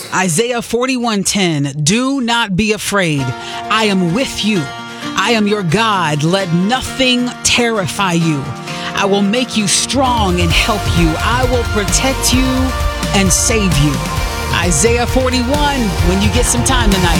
Isaiah 41:10. Do not be afraid. I am with you. I am your God. Let nothing terrify you. I will make you strong and help you. I will protect you and save you. Isaiah 41, when you get some time tonight.